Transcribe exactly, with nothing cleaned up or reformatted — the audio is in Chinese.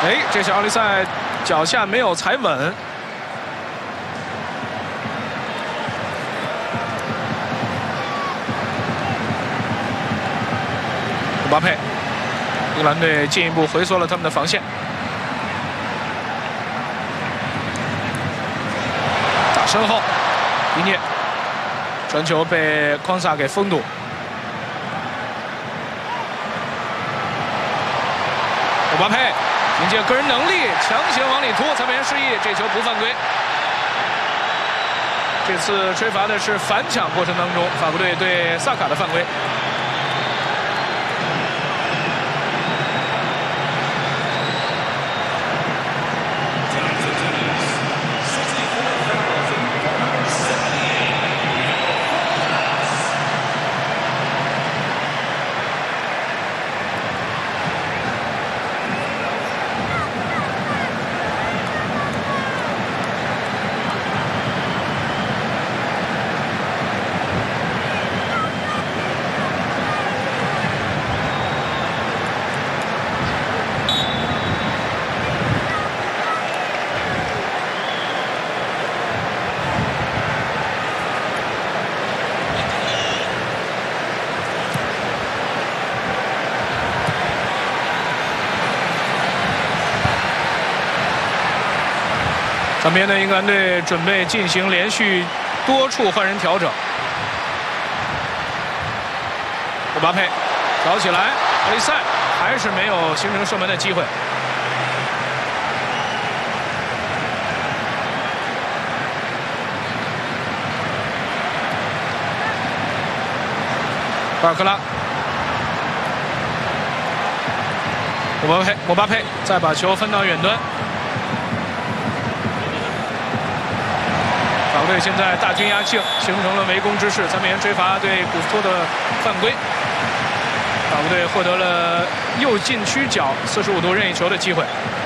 哎，这是奥利赛脚下没有踩稳。姆巴佩，英格兰队进一步回缩了他们的防线。打身后，迪涅传球被匡萨给封堵。 姆巴佩凭借个人能力强行往里突，裁判员示意这球不犯规。这次吹罚的是反抢过程当中法国队对萨卡的犯规。上边的英格兰队准备进行连续多处换人调整。姆巴佩挑起来，奥利赛还是没有形成射门的机会。巴尔克拉，姆巴佩，姆巴佩再把球分到远端。 法国队现在大军压境，形成了围攻之势。裁判员吹罚对古斯托的犯规，法国队获得了右禁区角四十五度任意球的机会。